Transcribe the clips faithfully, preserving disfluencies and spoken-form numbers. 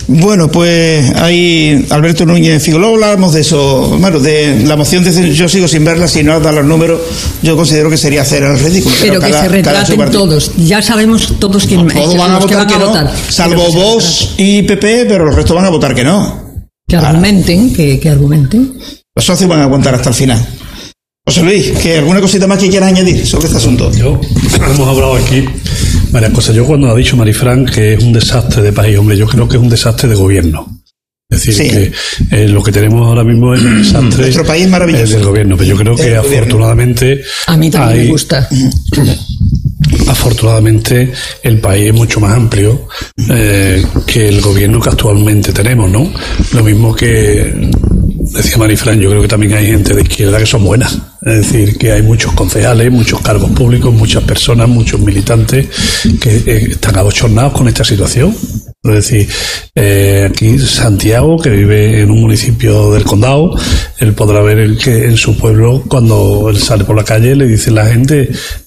Bueno, pues ahí Alberto Núñez Figo, luego hablábamos de eso, bueno, de la moción de yo sigo sin verla, si no da los números, yo considero que sería hacer el ridículo. Pero, pero que cada, se retraten todos, ya sabemos todos quién no, todos van a votar que, van a votar, que no, salvo Vox y P P, pero los restos van a votar que no. Que argumenten, que, que argumenten. Los socios van a aguantar hasta el final. José Luis, ¿que alguna cosita más que quieras añadir sobre este asunto? Yo, hemos hablado aquí varias cosas. Yo cuando ha dicho Marifran que es un desastre de país, hombre, yo creo que es un desastre de gobierno. Es decir, sí. que eh, lo que tenemos ahora mismo es un desastre Nuestro país maravilloso. del gobierno. Pero yo creo que afortunadamente... A mí también hay, me gusta. Afortunadamente el país es mucho más amplio eh, que el gobierno que actualmente tenemos, ¿no? Lo mismo que... Decía Marifran, yo creo que también hay gente de izquierda que son buenas. Es decir, que hay muchos concejales, muchos cargos públicos, muchas personas, muchos militantes que eh, están abochornados con esta situación. Es decir, eh, aquí Santiago, que vive en un municipio del condado, él podrá ver el que en su pueblo, cuando él sale por la calle, le dice la gente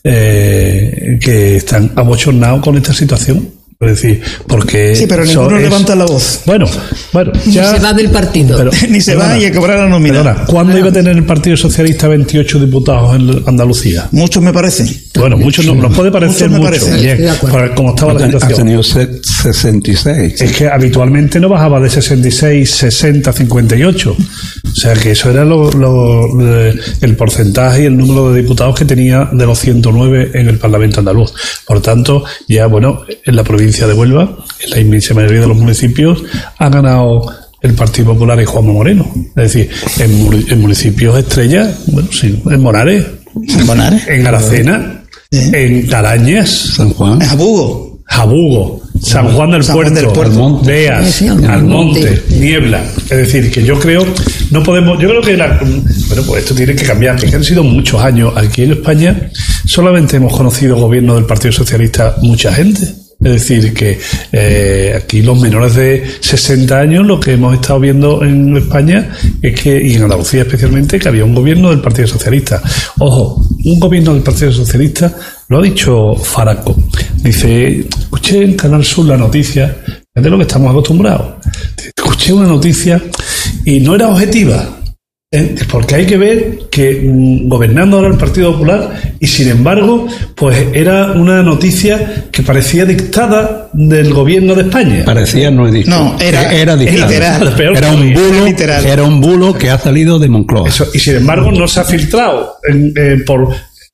eh, que están abochornados con esta situación. Es decir, porque... Sí, pero ninguno es, levanta la voz. Bueno, bueno, ya... Ni se va del partido. Pero, Ni se perdona, va y a cobrar la nómina. Perdona, ¿cuándo claro. iba a tener el Partido Socialista veintiocho diputados en Andalucía? Muchos me parecen. Bueno, muchos no, nos puede parecer mucho. Parece. Bien, para como estaba la situación. Ha tenido sesenta y seis. Es que habitualmente no bajaba de sesenta y seis, sesenta, cincuenta y ocho. O sea que eso era lo, lo, el porcentaje y el número de diputados que tenía de los ciento nueve en el Parlamento andaluz. Por tanto, ya, bueno, en la provincia de Huelva, en la inmensa mayoría de los municipios, ha ganado el Partido Popular y Juanma Moreno. Es decir, en, en municipios estrella, bueno, sí, en Monares, en, Monares, en Aracena, ¿eh? En Carañas, San Juan, en Jabugo, Jabugo, San Juan del San Puerto, Juan del Puerto. Almonte, Beas, sí, sí, Almonte, Niebla. Es decir, que yo creo, no podemos, yo creo que la, bueno, pues esto tiene que cambiar, que han sido muchos años aquí en España, solamente hemos conocido gobierno del Partido Socialista mucha gente. Es decir, que eh, aquí los menores de sesenta años, lo que hemos estado viendo en España es que, y en Andalucía especialmente, que había un gobierno del Partido Socialista. Ojo, un gobierno del Partido Socialista, lo ha dicho Faraco. Dice, escuché en Canal Sur la noticia, es de lo que estamos acostumbrados. Escuché una noticia y no era objetiva. Porque hay que ver que mmm, gobernando ahora el Partido Popular y sin embargo pues era una noticia que parecía dictada del gobierno de España. Parecía, no es dictada. No, era, era dictada. Literal. Era un bulo, era, era un bulo que ha salido de Moncloa. Eso, y sin embargo no se ha filtrado en, eh, por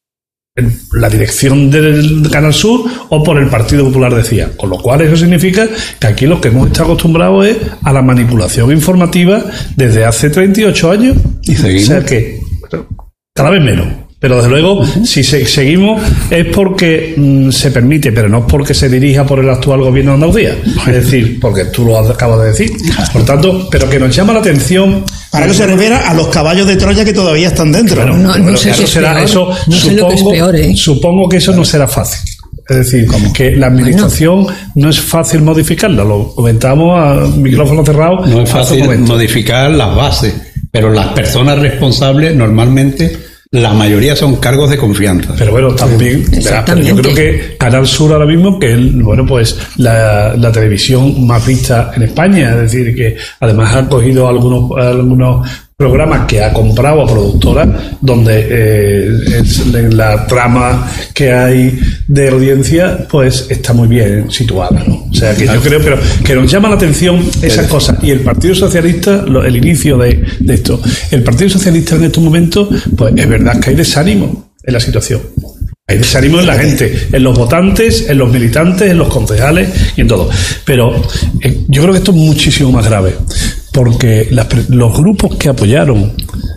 en la dirección del Canal Sur o por el Partido Popular, decía. Con lo cual eso significa que aquí lo que hemos estado acostumbrados es a la manipulación informativa desde hace treinta y ocho años. Y seguimos. O sea que cada vez menos. Pero desde luego, uh-huh. si se, seguimos es porque mmm, se permite, pero no porque se dirija por el actual gobierno de Andalucía. Es decir, porque tú lo acabas de decir. Por tanto, pero que nos llama la atención. Para que se refiere a los caballos de Troya que todavía están dentro. Claro, no, no pero sé eso si será, peor. eso no supongo, sé lo que es peor, ¿eh? supongo que eso no será fácil. Es decir, como que la administración bueno. no es fácil modificarla. Lo comentamos a micrófono cerrado. No es fácil modificar las bases, pero las personas responsables normalmente, la mayoría son cargos de confianza. Pero bueno, también, verás, pero yo creo que Canal Sur ahora mismo, que es, bueno, pues la, la televisión más vista en España, es decir, que además ha cogido algunos, algunos programas que ha comprado a productoras donde eh, es, en la trama que hay de audiencia pues está muy bien situada, ¿no? O sea que yo creo pero, que nos llama la atención esas cosas. Y el Partido Socialista, lo, el inicio de, de esto, el Partido Socialista en estos momentos, pues es verdad que hay desánimo en la situación. Hay desánimo en la gente, en los votantes, en los militantes, en los concejales y en todo. Pero eh, yo creo que esto es muchísimo más grave, porque las, los grupos que apoyaron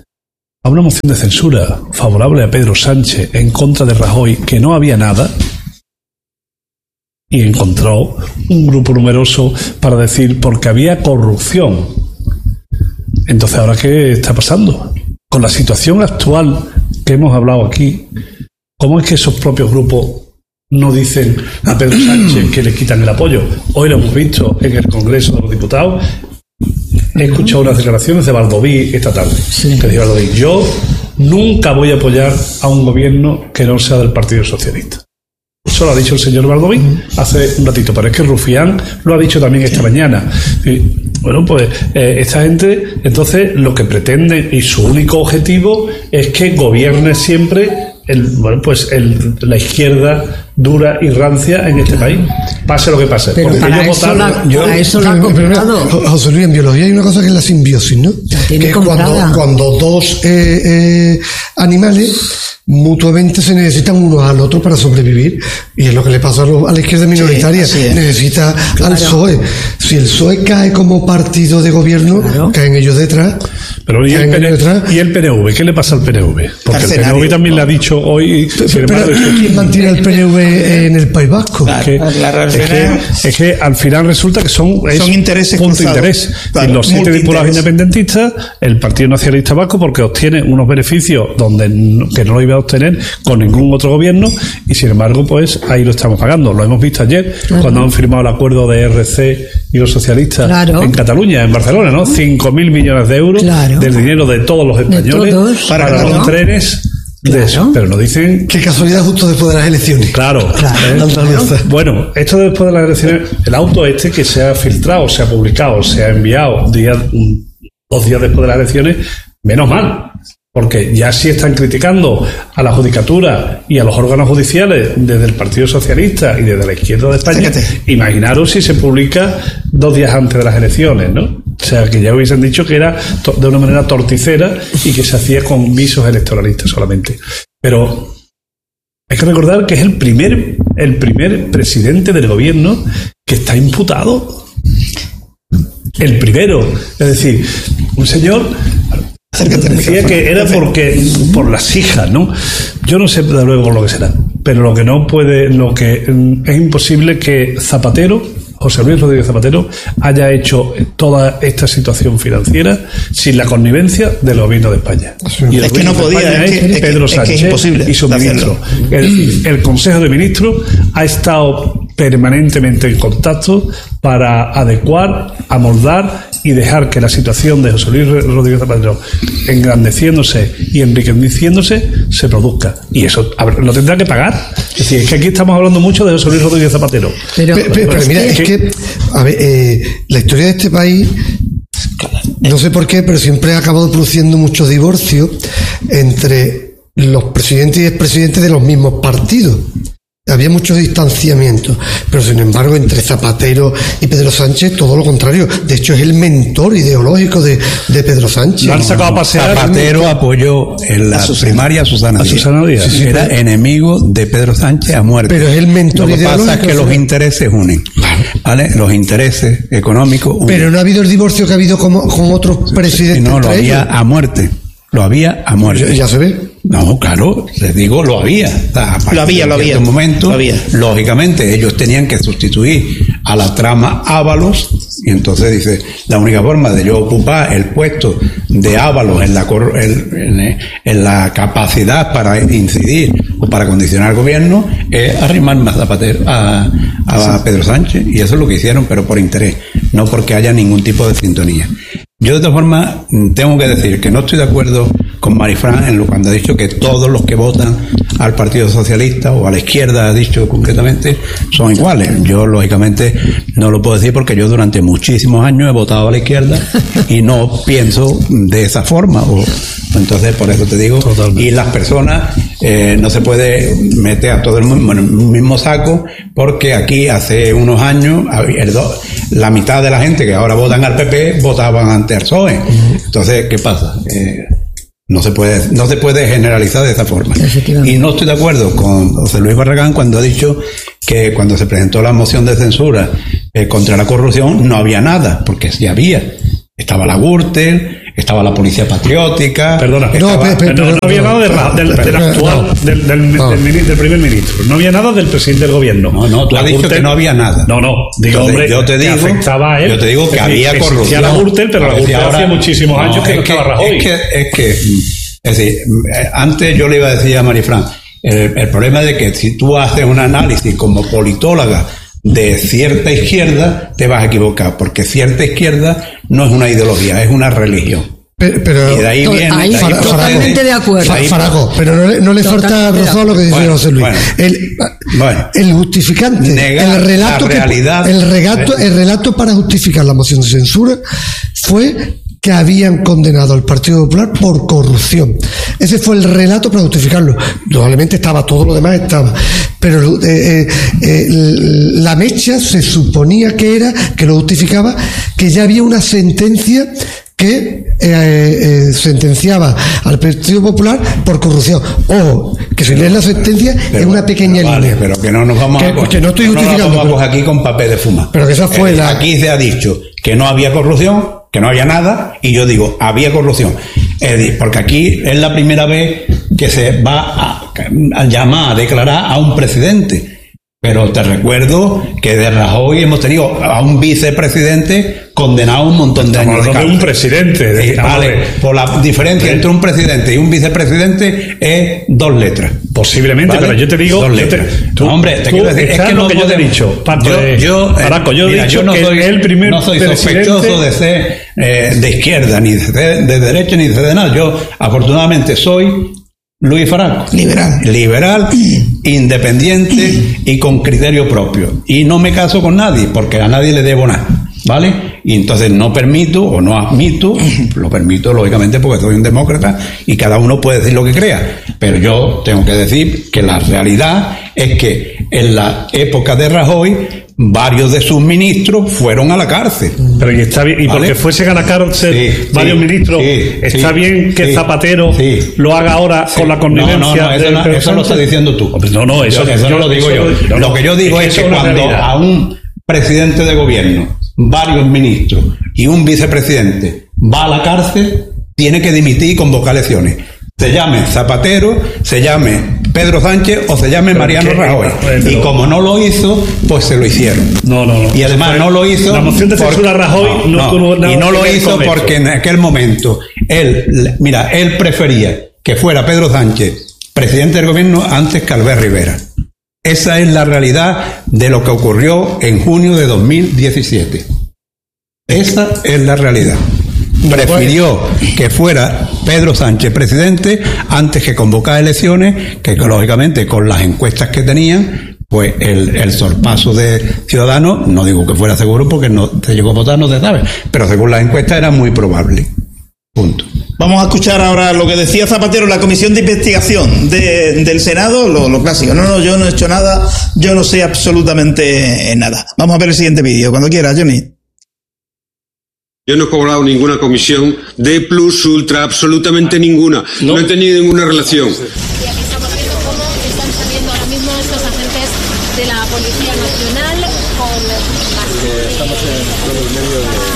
a una moción de censura favorable a Pedro Sánchez en contra de Rajoy, que no había nada, y encontró un grupo numeroso para decir porque había corrupción. Entonces, ¿ahora qué está pasando? Con la situación actual que hemos hablado aquí, ¿cómo es que esos propios grupos no dicen a Pedro Sánchez que le quitan el apoyo? Hoy lo hemos visto en el Congreso de los Diputados. He escuchado unas declaraciones de Baldoví esta tarde. Sí. Que dice Baldoví, yo nunca voy a apoyar a un gobierno que no sea del Partido Socialista. Eso lo ha dicho el señor Baldoví hace un ratito, pero es que Rufián lo ha dicho también esta mañana. Y, bueno, pues eh, esta gente, entonces, lo que pretende y su único objetivo es que gobierne siempre el, bueno, pues el, la izquierda dura y rancia en este país, pase lo que pase. Pero porque para ellos eso votaron, la, yo, para eso la han comprado. José Luis, en biología hay una cosa que es la simbiosis, ¿no? Que es cuando, cuando dos eh, eh, animales mutuamente se necesitan unos al otro para sobrevivir, y es lo que le pasa a, los, a la izquierda minoritaria. Sí, necesita claro. al P S O E. Si el P S O E cae como partido de gobierno, claro. caen ellos detrás. Pero ¿y el, P N, detrás. ¿y el P N V? ¿Qué le pasa al P N V? Porque el P N V también le ha dicho hoy. Pero, pero ¿quién mantiene el P N V en el País Vasco? Claro, que, la es, que, es que al final resulta que son, son intereses punto cruzados. interés. Claro, y los siete diputados independentistas, el Partido Nacionalista Vasco, porque obtiene unos beneficios donde no, que no lo iba a obtener con ningún otro gobierno, y sin embargo, pues ahí lo estamos pagando. Lo hemos visto ayer, claro. cuando han firmado el acuerdo de R C y los socialistas claro. en Cataluña, en Barcelona, ¿no? cinco mil millones de euros claro. del dinero de todos los españoles todos, para claro. los trenes. Claro. De eso, pero no dicen. Qué casualidad justo después de las elecciones. Claro. claro. ¿eh? Bueno, esto después de las elecciones, el auto este que se ha filtrado, se ha publicado, se ha enviado días, dos días después de las elecciones, menos mal. Porque ya sí están criticando a la judicatura y a los órganos judiciales desde el Partido Socialista y desde la izquierda de España. Fíjate. Imaginaros si se publica dos días antes de las elecciones, ¿no? O sea, que ya hubiesen dicho que era to- de una manera torticera y que se hacía con visos electoralistas solamente. Pero hay que recordar que es el primer, el primer presidente del gobierno que está imputado. El primero. Es decir, un señor... Decía que era porque por las hijas, ¿no? Yo no sé de luego lo que será, pero lo que no puede, lo que es imposible que Zapatero, José Luis Rodríguez Zapatero, haya hecho toda esta situación financiera sin la connivencia del gobierno de España. Y el es que no podía, es que, es Pedro es Sánchez que es y su ministro. El, el Consejo de Ministros ha estado permanentemente en contacto para adecuar, amoldar y dejar que la situación de José Luis Rodríguez Zapatero, engrandeciéndose y enriqueciéndose, se produzca. Y eso a ver, lo tendrá que pagar. Es decir, es que aquí estamos hablando mucho de José Luis Rodríguez Zapatero. Pero, pero, pero, pero mira, es que, que a ver, eh, la historia de este país, no sé por qué, pero siempre ha acabado produciendo muchos divorcios entre los presidentes y expresidentes de los mismos partidos. Había mucho distanciamiento, pero sin embargo entre Zapatero y Pedro Sánchez todo lo contrario. De hecho es el mentor ideológico de, de Pedro Sánchez. ¿Lo han sacado a pasear? Zapatero apoyó en la a primaria a Susana Díaz. A Susana Díaz. Sí, sí, era pero, enemigo de Pedro Sánchez a muerte. Pero es el mentor ideológico. Lo que pasa es que ¿sí? los intereses unen, ¿vale? Los intereses económicos unen. Pero no ha habido el divorcio que ha habido con, con otros presidentes. No, lo había ellos. a muerte. Lo había a muerte. Ya, ya se ve. No, claro, les digo, lo había. Lo había, lo había. En momento, lo había. Lógicamente, ellos tenían que sustituir a la trama Ábalos, y entonces dice, la única forma de yo ocupar el puesto de Ábalos en la, en, en la capacidad para incidir o para condicionar al gobierno es arrimarme a Zapatero, a, a sí. Pedro Sánchez, y eso es lo que hicieron, pero por interés, no porque haya ningún tipo de sintonía. Yo de todas formas tengo que decir que no estoy de acuerdo con Marifran en lo cuando ha dicho que todos los que votan al Partido Socialista o a la izquierda, ha dicho concretamente, son iguales. Yo lógicamente no lo puedo decir porque yo durante muchísimos años he votado a la izquierda y no pienso de esa forma. O, entonces por eso te digo, totalmente. Y las personas eh, no se puede meter a todo el mundo en el mismo saco, porque aquí hace unos años el do, la mitad de la gente que ahora votan al P P votaban ante el P S O E. Entonces, ¿qué pasa? Eh, no se puede no se puede generalizar de esa forma. Y no estoy de acuerdo con José Luis Barragán cuando ha dicho que cuando se presentó la moción de censura eh, contra la corrupción no había nada, porque sí había. Estaba la Gürtel, estaba la Policía Patriótica. Perdona, no, estaba, pe, pe, no, no había nada de la, del, del actual, no, del, del, no. del, del primer ministro. No había nada del presidente del gobierno. No, no, tú has dicho que no había nada. No, no, digo, Entonces, hombre, yo te digo, afectaba a él. Yo te digo que había que corrupción. la Gürtel, pero la Gürtel hacía muchísimos años no, que no que, estaba Rajoy. Es que, es que, es decir, antes yo le iba a decir a Marifran, el, el problema de que si tú haces un análisis como politóloga de cierta izquierda, te vas a equivocar, porque cierta izquierda no es una ideología, es una religión. Pero, pero y de ahí viene, ahí, de ahí totalmente de acuerdo. Farago, pero no le, no le falta razón a lo que dice bueno, José Luis. Bueno, el, bueno, el justificante, el relato, la realidad, que, el, relato, el relato para justificar la moción de censura fue que habían condenado al Partido Popular por corrupción. Ese fue el relato para justificarlo. Probablemente estaba, todo lo demás estaba. Pero eh, eh, la mecha se suponía que era, que lo justificaba, que ya había una sentencia que eh, eh, sentenciaba al Partido Popular por corrupción. O que si lees la sentencia es una pequeña vale, línea. Pero que no nos vamos que, a que no estoy no justificando. Nos vamos pero, aquí con papel de fuma. Pero que esa fue eh, la. Aquí se ha dicho que no había corrupción, que no había nada, y yo digo, había corrupción. Eh, porque aquí es la primera vez que se va a, a llamar a declarar a un presidente. Pero te recuerdo que de Rajoy hemos tenido a un vicepresidente condenado a un montón de años de cárcel. De un presidente. De, eh, vale, por la diferencia ¿Eh? entre un presidente y un vicepresidente es dos letras. Posiblemente, ¿vale? pero yo te digo... Dos yo letras. te, tú, no, hombre, te tú, quiero decir, es que lo no que yo te he dicho. Paco, yo, eh, yo, Paraco, yo mira, he dicho yo no que soy, el primer no soy presidente... sospechoso de ser eh, de izquierda, ni de, de derecha, ni de nada. Yo, afortunadamente, soy... Luis Farago. Liberal. Liberal, independiente y con criterio propio. Y no me caso con nadie, porque a nadie le debo nada, ¿vale? Y entonces no permito o no admito, lo permito lógicamente porque soy un demócrata y cada uno puede decir lo que crea. Pero yo tengo que decir que la realidad es que en la época de Rajoy varios de sus ministros fueron a la cárcel. Pero y está bien, y ¿vale? porque fuesen a la cárcel sí, varios sí, ministros, sí, está sí, bien que sí, Zapatero sí, lo haga ahora sí, con la connivencia. No, no, no, eso, no, eso lo estás diciendo tú. No, no, eso, yo, eso no lo digo eso, yo. No, lo que yo digo es, es que, que cuando realidad. A un presidente de gobierno, varios ministros y un vicepresidente va a la cárcel, tiene que dimitir y convocar elecciones. Se llame Zapatero, se llame Pedro Sánchez o se llame Mariano ¿qué? Rajoy. Pero, y como no lo hizo, pues se lo hicieron. No, no, no. Y además fue, no lo hizo. La moción de censura a Rajoy no, no, no tuvo nada. Y no lo hizo porque en aquel momento él, mira, él prefería que fuera Pedro Sánchez presidente del gobierno antes que Albert Rivera. Esa es la realidad de lo que ocurrió en junio de dos mil diecisiete. Esa es la realidad. Prefirió que fuera Pedro Sánchez presidente antes que convocar elecciones, que lógicamente con las encuestas que tenían, pues el, el sorpaso de Ciudadanos, no digo que fuera seguro porque no se llegó a votar, no se sabe, pero según las encuestas era muy probable. Punto. Vamos a escuchar ahora lo que decía Zapatero en la comisión de investigación de, del Senado, lo, lo clásico. No, no, yo no he hecho nada, yo no sé absolutamente nada. Vamos a ver el siguiente vídeo, cuando quiera, Johnny. Yo no he cobrado ninguna comisión de plus ultra, absolutamente ninguna. No, no he tenido ninguna relación. Y aquí estamos viendo cómo están saliendo ahora mismo estos agentes de la Policía Nacional con más... Estamos en el medio de...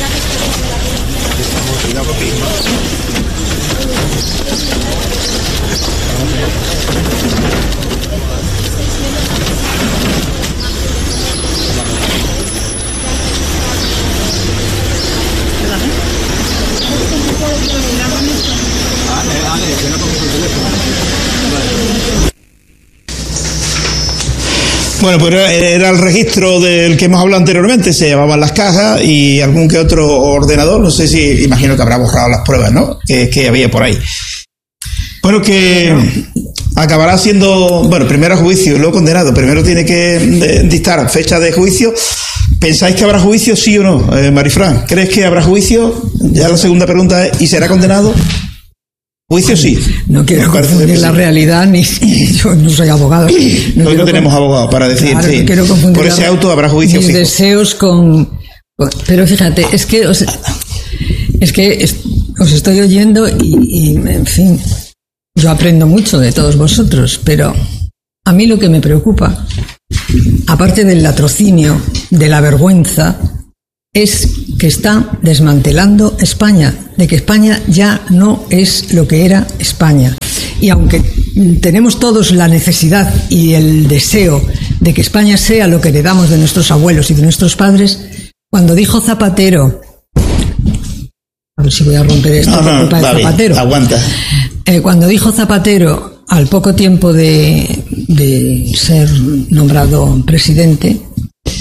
Bueno, pues era el registro del que hemos hablado anteriormente, se llevaban las cajas y algún que otro ordenador, no sé si, imagino que habrá borrado las pruebas, ¿no? Que, que había por ahí. Bueno, que acabará siendo, bueno, primero a juicio, luego condenado, primero tiene que dictar fecha de juicio. ¿Pensáis que habrá juicio, sí o no, eh, Marifran? ¿Crees que habrá juicio? Ya la segunda pregunta es, ¿y será condenado? Juicio sí. No quiero confundir la realidad, ni yo no soy abogado. No, no tenemos con... abogado para decir, claro, sí. No por ese auto habrá juicio mis fijo. Deseos con, con... Pero fíjate, es que os, es que es, os estoy oyendo y, y, en fin, yo aprendo mucho de todos vosotros, pero a mí lo que me preocupa, aparte del latrocinio, de la vergüenza, es que está desmantelando España, de que España ya no es lo que era España. Y aunque tenemos todos la necesidad y el deseo de que España sea lo que heredamos de nuestros abuelos y de nuestros padres, cuando dijo Zapatero, a ver si voy a romper esto por culpa de Zapatero, aguanta. Eh, cuando dijo Zapatero, al poco tiempo de, de ser nombrado presidente,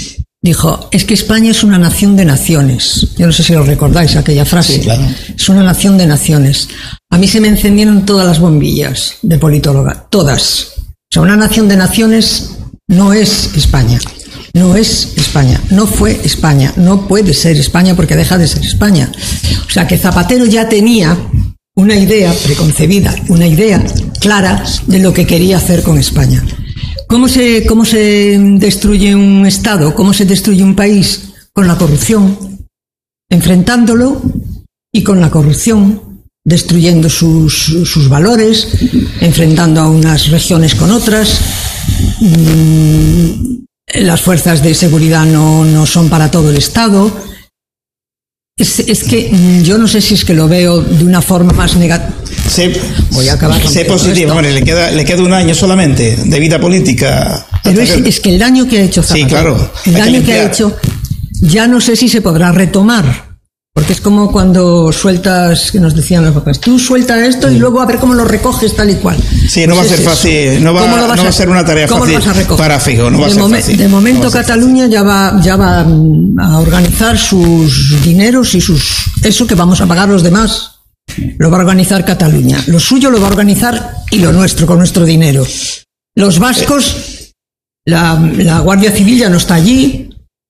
dijo, es que España es una nación de naciones. Yo no sé si lo recordáis, aquella frase. Sí, claro. Es una nación de naciones. A mí se me encendieron todas las bombillas de politóloga, todas. O sea, una nación de naciones no es España. No es España, no fue España, no puede ser España porque deja de ser España. O sea que Zapatero ya tenía una idea preconcebida, una idea clara de lo que quería hacer con España. ¿Cómo se, cómo se destruye un Estado? ¿Cómo se destruye un país? Con la corrupción, enfrentándolo y con la corrupción, destruyendo sus, sus valores, enfrentando a unas regiones con otras. Mmm, Las fuerzas de seguridad no, no son para todo el Estado. Es, es que yo no sé si es que lo veo de una forma más negativa. Voy a acabar. Sé positivo, hombre, le queda, le queda un año solamente de vida política. Pero es, es que el daño que ha hecho Zapatero, sí, claro, el daño que, que ha hecho, ya no sé si se podrá retomar. Porque es como cuando sueltas, que nos decían los papás, tú suelta esto y luego a ver cómo lo recoges tal y cual. Sí, no pues va a ser fácil, no va, no va a ser una tarea fácil para Fijo, no va a ser fácil. De momento no Cataluña ya va, ya va a organizar sus dineros y sus, eso que vamos a pagar los demás, lo va a organizar Cataluña. Lo suyo lo va a organizar y lo nuestro, con nuestro dinero. Los vascos, la, la Guardia Civil ya no está allí.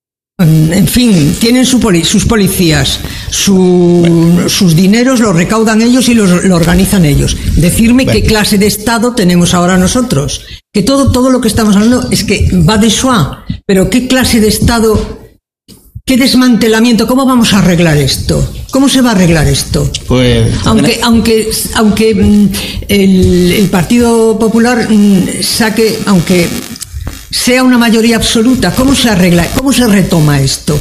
En fin, tienen su poli, sus policías, su, bueno. sus dineros los recaudan ellos y los, lo organizan ellos. Decirme bueno. qué clase de Estado tenemos ahora nosotros. Que todo, todo lo que estamos hablando es que va de soi, pero qué clase de Estado, qué desmantelamiento, ¿cómo vamos a arreglar esto? ¿Cómo se va a arreglar esto? Pues, aunque, aunque, aunque el, el Partido Popular saque, aunque sea una mayoría absoluta, ¿cómo se arregla? ¿Cómo se retoma esto?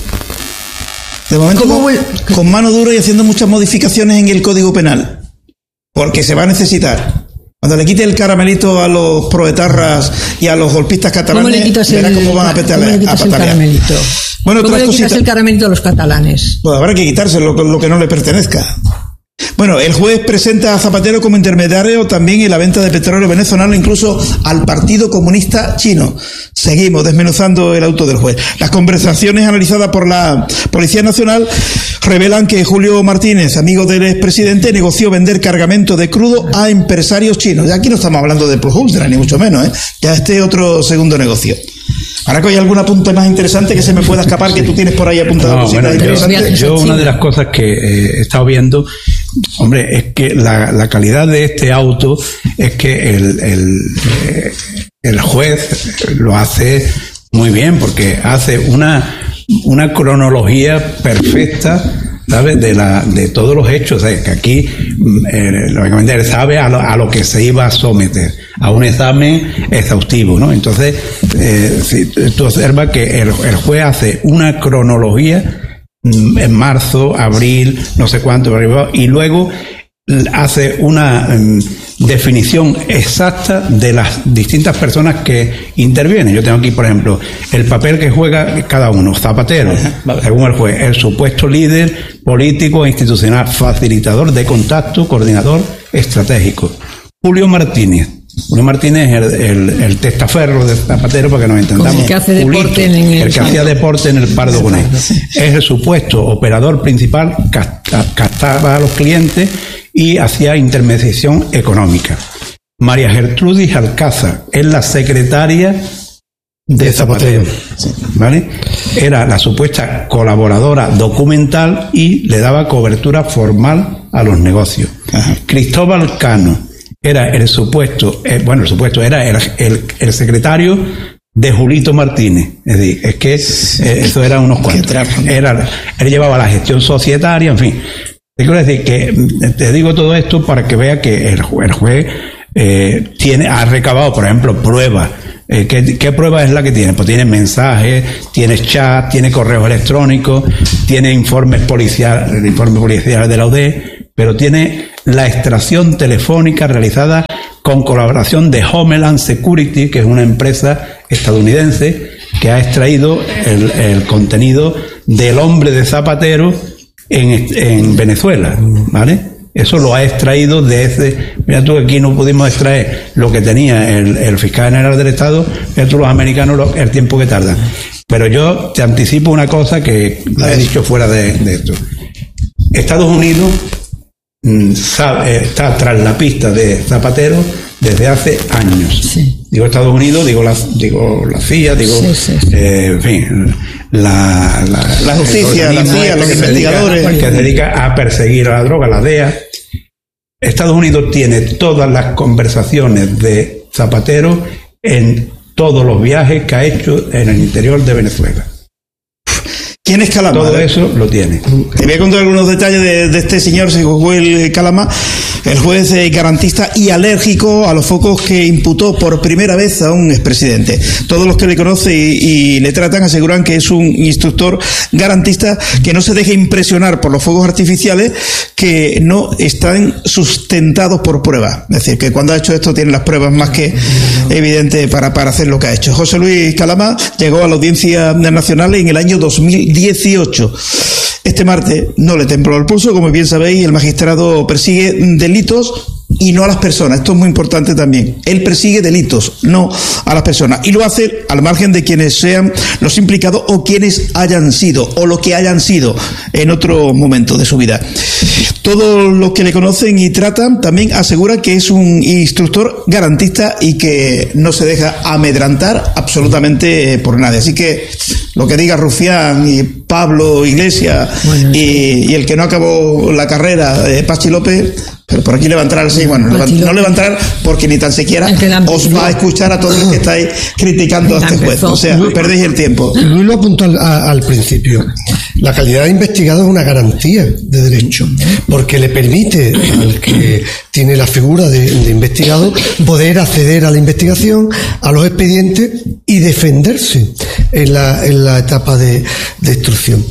De momento con, con mano dura y haciendo muchas modificaciones en el Código Penal, porque se va a necesitar. Cuando le quite el caramelito a los proetarras y a los golpistas catalanes, ¿cómo le quitas verá el, cómo van a, petale, ¿cómo le quitas a patalear. El caramelito? Bueno, ¿Cómo le quitas cositas? el caramelito a los catalanes? Pues habrá que quitárselo, lo que no le pertenezca. Bueno, el juez presenta a Zapatero como intermediario también en la venta de petróleo venezolano, incluso al Partido Comunista Chino. Seguimos desmenuzando el auto del juez. Las conversaciones analizadas por la Policía Nacional revelan que Julio Martínez, amigo del expresidente, negoció vender cargamento de crudo a empresarios chinos. Ya aquí no estamos hablando de Plus Ultra, ni mucho menos, ¿eh? Ya este otro segundo negocio. Ahora que hay algún apunte más interesante que se me pueda escapar, que tú tienes por ahí apuntado. No, bueno, yo, yo una de las cosas que eh, he estado viendo, hombre, es que la, la calidad de este auto es que el, el, eh, el juez lo hace muy bien, porque hace una, una cronología perfecta, ¿sabes? De la de todos los hechos, ¿sabes? Que aquí eh, lógicamente él sabe a lo, a lo que se iba a someter, a un examen exhaustivo, ¿no? Entonces eh, si tú observas que el, el juez hace una cronología en marzo, abril, no sé cuánto, y luego hace una um, definición exacta de las distintas personas que intervienen. Yo tengo aquí, por ejemplo, el papel que juega cada uno. Zapatero, según el juez, el supuesto líder político e institucional, facilitador de contacto, coordinador estratégico. Julio Martínez. Julio Martínez es el, el, el testaferro de Zapatero, para que nos entendamos. El que hace deporte Julito, en el, el que hacía deporte en el Pardo Bonell. Es el supuesto operador principal, captaba a los clientes y hacía intermediación económica. María Gertrudis Alcázar es la secretaria de, de Zapatero, Zapatero, ¿vale? Era la supuesta colaboradora documental y le daba cobertura formal a los negocios. Ajá. Cristóbal Cano era el supuesto, eh, bueno, el supuesto era el, el, el secretario de Julito Martínez. Es decir, es que eh, eso era unos cuantos. Era, él llevaba la gestión societaria, en fin. Te quiero decir que te digo todo esto para que vea que el, el juez eh, tiene, ha recabado, por ejemplo, pruebas. Eh, ¿qué, ¿Qué prueba es la que tiene? Pues tiene mensajes, tiene chat, tiene correos electrónicos, tiene informes policiales, el informe policial de la U D E, pero tiene la extracción telefónica realizada con colaboración de Homeland Security, que es una empresa estadounidense que ha extraído el, el contenido del hombre de Zapatero en, en Venezuela, ¿vale? Eso lo ha extraído de ese... Mira tú, aquí no pudimos extraer lo que tenía el, el fiscal general del Estado, mira tú los americanos lo, el tiempo que tardan. Pero yo te anticipo una cosa que la he dicho fuera de, de esto. Estados Unidos mmm, sabe, está tras la pista de Zapatero desde hace años. Sí. Digo Estados Unidos, digo la, digo la C I A, digo, sí, sí, sí. Eh, en fin, la, la, la justicia, la C I A, los investigadores. Dedica, que se dedica a perseguir a la droga, la D E A. Estados Unidos tiene todas las conversaciones de Zapatero en todos los viajes que ha hecho en el interior de Venezuela. ¿Quién es Calama? Todo eso lo tiene. Te voy a contar algunos detalles de, de este señor, Joel Calama, el juez eh, garantista y alérgico a los focos que imputó por primera vez a un expresidente. Todos los que le conocen y, y le tratan aseguran que es un instructor garantista que no se deje impresionar por los fuegos artificiales que no están sustentados por pruebas. Es decir, que cuando ha hecho esto tiene las pruebas más que evidentes para, para hacer lo que ha hecho. José Luis Calama llegó a la Audiencia Nacional en el año dos mil dieciocho. Este martes no le tembló el pulso, como bien sabéis, el magistrado persigue delitos y no a las personas. Esto es muy importante también. Él persigue delitos, no a las personas. Y lo hace al margen de quienes sean los implicados o quienes hayan sido, o lo que hayan sido en otro momento de su vida. Todos los que le conocen y tratan también aseguran que es un instructor garantista y que no se deja amedrantar absolutamente por nadie. Así que lo que diga Rufián y Pablo Iglesias bueno, y, y el que no acabó la carrera, eh, Pachi López, pero por aquí le va a entrar, sí, bueno, Pachi no le va a entrar porque ni tan siquiera os va a escuchar a todos los que estáis criticando a este juez. O sea, Luis, perdéis el tiempo. Luis lo apuntó al, a, al principio. La calidad de investigado es una garantía de derecho, porque le permite al que tiene la figura de, de investigado poder acceder a la investigación, a los expedientes y defenderse en la, en la etapa de, de instrucción.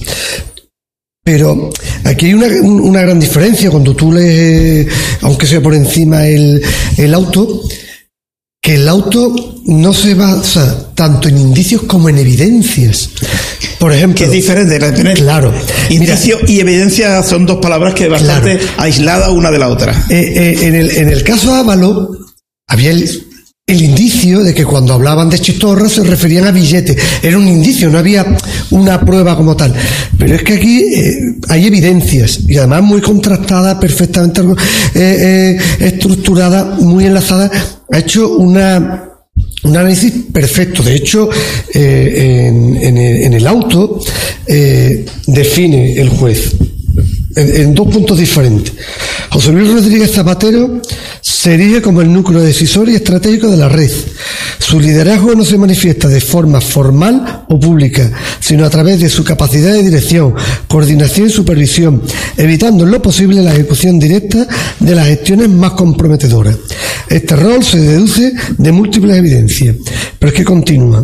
Pero aquí hay una, una gran diferencia cuando tú lees, aunque sea por encima, el, el auto, que el auto no se basa tanto en indicios como en evidencias. Por ejemplo, que es diferente, tener claro. Indicio mira, y evidencia son dos palabras que bastante claro. aisladas una de la otra. Eh, eh, en, el, en el caso Ábalos había el, el indicio de que cuando hablaban de chistorra se referían a billetes. Era un indicio, no había una prueba como tal. Pero es que aquí eh, hay evidencias y además muy contrastada, perfectamente eh, eh, estructurada, muy enlazada. Ha hecho una un análisis perfecto. De hecho, eh, en, en, el, en el auto eh, define el juez en, en dos puntos diferentes. José Luis Rodríguez Zapatero se erige como el núcleo decisorio y estratégico de la red. Su liderazgo no se manifiesta de forma formal o pública, sino a través de su capacidad de dirección, coordinación y supervisión, evitando en lo posible la ejecución directa de las gestiones más comprometedoras. Este rol se deduce de múltiples evidencias, pero es que continúa.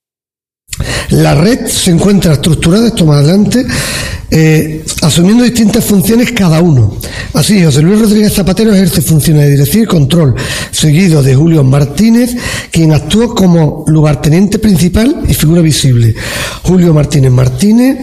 La red se encuentra estructurada, esto más adelante, eh, asumiendo distintas funciones cada uno. Así, José Luis Rodríguez Zapatero ejerce funciones de dirección y control, seguido de Julio Martínez, quien actuó como lugarteniente principal y figura visible. Julio Martínez Martínez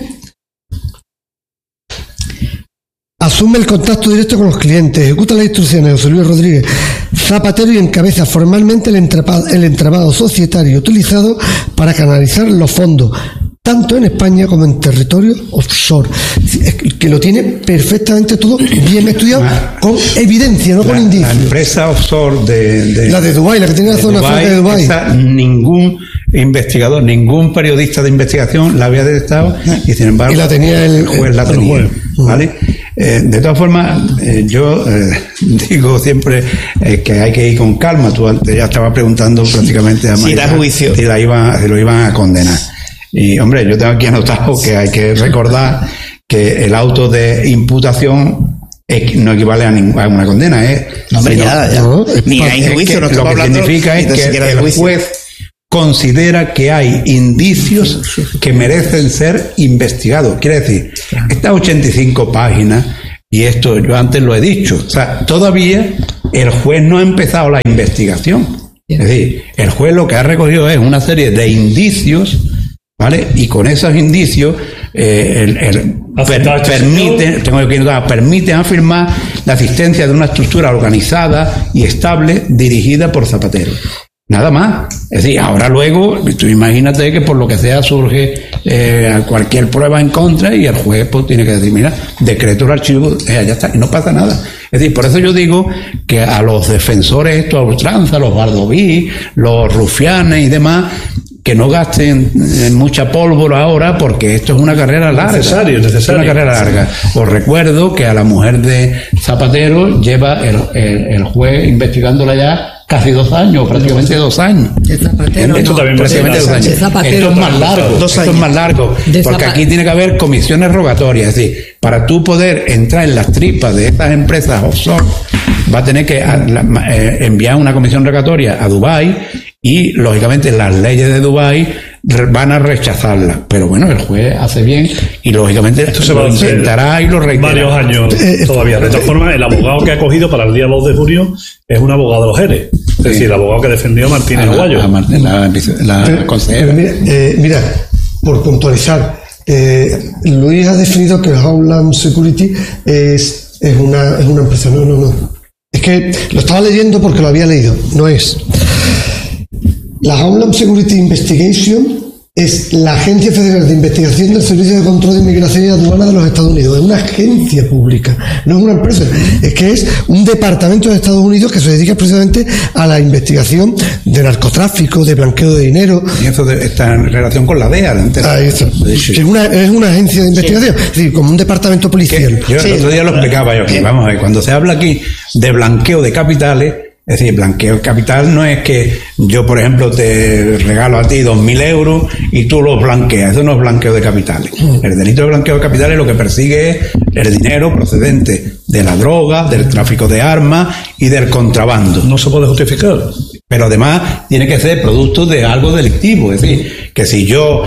asume el contacto directo con los clientes, ejecuta las instrucciones de José Luis Rodríguez Zapatero y encabeza formalmente el entramado, el entramado societario utilizado para canalizar los fondos, tanto en España como en territorio offshore, que lo tiene perfectamente todo bien estudiado, con evidencia, no la, con indicios. La empresa offshore de, de la de Dubái, la que tiene la zona Dubái, franca de Dubái. Esa, ningún investigador, ningún periodista de investigación la había detectado y sin embargo y la tenía el, el juez la tenía, el juez. ¿Vale? Eh, de todas formas, eh, yo eh, digo siempre eh, que hay que ir con calma. Tú antes ya estabas preguntando prácticamente a si da juicio, si, la iba, si lo iban a condenar. Y hombre, yo tengo aquí anotado que hay que recordar que el auto de imputación es, no equivale a, ninguna, a una condena, ¿eh? No, hombre, sino, ya, ya. No, ni hay juicio, es que, no lo que significa es que el juez considera que hay indicios que merecen ser investigados. Quiere decir, estas ochenta y cinco páginas, y esto yo antes lo he dicho, o sea, todavía el juez no ha empezado la investigación. Es decir, el juez lo que ha recogido es una serie de indicios, ¿vale? Y con esos indicios eh, el, el per, permiten, tengo que notar, permiten afirmar la existencia de una estructura organizada y estable dirigida por Zapatero. Nada más. Es decir, ahora luego, tú imagínate que por lo que sea surge eh, cualquier prueba en contra y el juez pues tiene que decir, mira, decreto el archivo, eh, ya está, y no pasa nada. Es decir, por eso yo digo que a los defensores estos a ultranza, los Baldoví, los rufianes y demás, que no gasten mucha pólvora ahora porque esto es una carrera larga. Necesario, necesario. Es una carrera larga. Os recuerdo que a la mujer de Zapatero lleva el, el, el juez investigándola ya casi dos años, prácticamente dos años. De Zapatero, esto no. también prácticamente dos años. De Zapatero, esto es más largo, dos esto años. es más largo, De porque Zapa- aquí tiene que haber comisiones rogatorias, es decir, para tú poder entrar en las tripas de estas empresas offshore, va a tener que a, la, eh, enviar una comisión rogatoria a Dubái y, lógicamente, las leyes de Dubái van a rechazarla, pero bueno, el juez hace bien y lógicamente Esto se va lo a hacer intentará y lo reiterará. varios años Eh, todavía. De todas formas, el abogado que ha cogido para el día dos de junio es un abogado de los Jerez, es Sí. decir, el abogado que defendió a Martínez A la- Aguayo. a Martín, la, la Pero- consejera. pero mira, eh, mira, por puntualizar, eh, Luis ha definido que Homeland Security es, es, una, es una empresa. No, no, no. Es que lo estaba leyendo porque lo había leído. No es. La Homeland Security Investigation es la Agencia Federal de Investigación del Servicio de Control de Inmigración y Aduana de los Estados Unidos. Es una agencia pública, no es una empresa. Es que es un departamento de Estados Unidos que se dedica precisamente a la investigación de narcotráfico, de blanqueo de dinero. Y eso de- está en relación con la D E A. antes. Ahí está. Sí, sí. Que es, una, es una agencia de investigación, es decir, como un departamento Que policial. yo el otro día lo explicaba yo aquí. Vamos a ver, cuando se habla aquí de blanqueo de capitales, es decir, blanqueo de capital no es que yo, por ejemplo, te regalo a ti dos mil euros y tú los blanqueas. Eso no es blanqueo de capitales. El delito de blanqueo de capitales lo que persigue es el dinero procedente de la droga, del tráfico de armas y del contrabando. No se puede justificar. Pero además tiene que ser producto de algo delictivo. Es decir, que si yo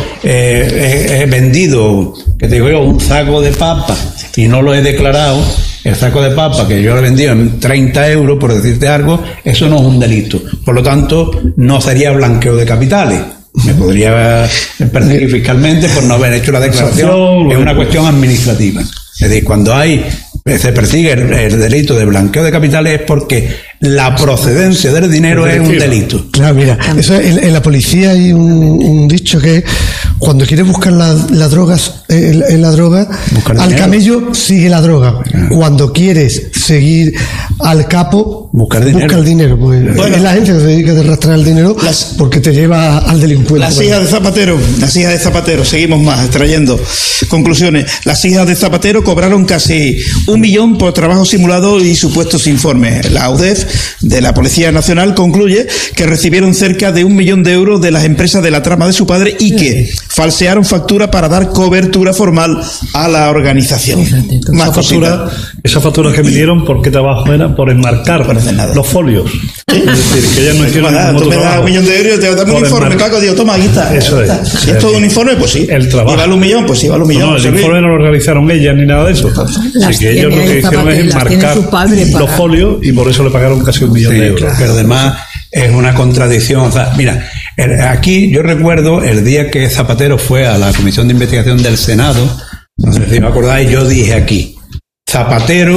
eh, he, he vendido, que te digo yo, un saco de papa y no lo he declarado, el saco de papa que yo lo he vendido en treinta euros, por decirte algo, eso no es un delito. Por lo tanto, no sería blanqueo de capitales. Me podría perseguir fiscalmente por no haber hecho la declaración. Es una cuestión administrativa. Es decir, cuando hay se persigue el, el delito de blanqueo de capitales es porque la procedencia del dinero es un delito. Claro, mira, eso en, en la policía hay un, un dicho que cuando quieres buscar las la drogas, en, en la droga, Buscar al dinero. camello sigue la droga. Ah. Cuando quieres seguir al capo, Buscar dinero. busca el dinero. Pues, Bueno. es la gente que se dedica a arrastrar el dinero Las- porque te lleva al delincuente. Las hijas de Zapatero, las hijas de Zapatero, seguimos más, extrayendo conclusiones. Las hijas de Zapatero cobraron casi un millón por trabajo simulado y supuestos informes. La U D E F de la Policía Nacional concluye que recibieron cerca de un millón de euros de las empresas de la trama de su padre y que falsearon factura para dar cobertura formal a la organización. Fíjate tú. Más Esa cositas. factura, esas facturas que vinieron, ¿por qué trabajo era? Por enmarcar No parece nada. los folios. Es decir, que ellas no hicieron Nada, ningún tú otro me das trabajo. un millón de euros y te damos un Por informe, enmarcar. Paco, digo, toma, aquí está. Eso Aquí es. está. Sí, Si es todo sí. un informe, pues sí. El trabajo. ¿Y vale un millón? Pues sí, vale un millón. No, el Serví. informe no lo realizaron ellas ni nada de eso. Las Así que ellos lo tiene que el hicieron Zapatero, es las tiene enmarcar su padre para- los folios y por eso le pagaron casi un millón Sí, de euros. claro. Pero además es una contradicción. O sea, mira, el- aquí yo recuerdo el día que Zapatero fue a la Comisión de Investigación del Senado, no sé si me acordáis, yo dije aquí, Zapatero,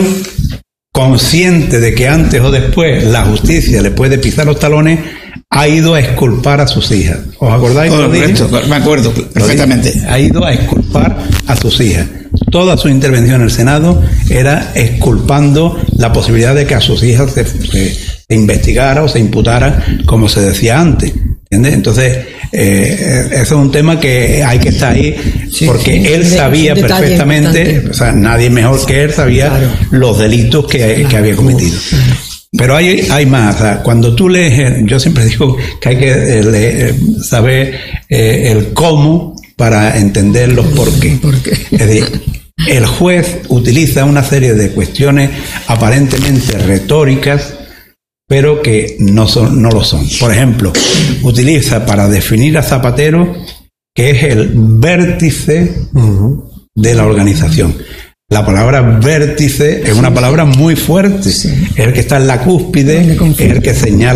consciente de que antes o después la justicia le puede pisar los talones, ha ido a exculpar a sus hijas. ¿Os acordáis? que lo dije? Correcto, me acuerdo Lo perfectamente. dije. Ha ido a exculpar a sus hijas. Toda su intervención en el Senado era exculpando la posibilidad de que a sus hijas se, se- se investigara o se imputara, como se decía antes. ¿Entiendes? Entonces, eh, eso es un tema que hay que estar ahí, Sí, porque sí, él es un sabía detalle perfectamente, importante. o sea, nadie mejor que él sabía Claro. los delitos que, que había cometido. Pero hay, hay más. O sea, cuando tú lees, el- yo siempre digo que hay que eh, leer, saber eh, el cómo para entender los por qué. ¿Por qué? Es decir, el juez utiliza una serie de cuestiones aparentemente retóricas, pero que no son, no lo son. Por ejemplo, utiliza para definir a Zapatero que es el vértice de la organización. La palabra vértice es una palabra muy fuerte. Es el que está en la cúspide, Donde es confía. el que señala